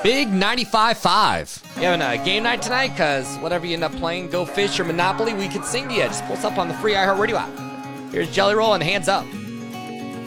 Big 95.5. You having a game night tonight? Because whatever you end up playing, Go Fish or Monopoly, we could sing to you. Just pull us up on the free iHeartRadio app. Here's Jelly Roll and Hands Up.